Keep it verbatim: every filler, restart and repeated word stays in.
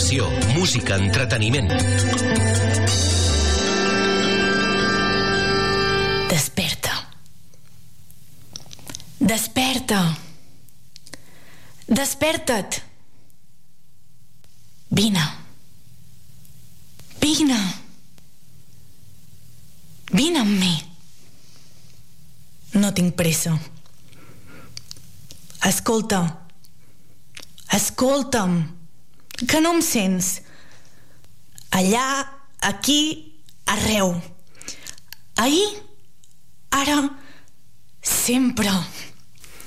informació, música, entreteniment. Desperta. Desperta. Desperta't. Vine. Vine. Vine amb mi. No tinc pressa. Escolta. Escolta'm. Que no em sents. Allà, aquí, arreu. Ahir, ara, sempre.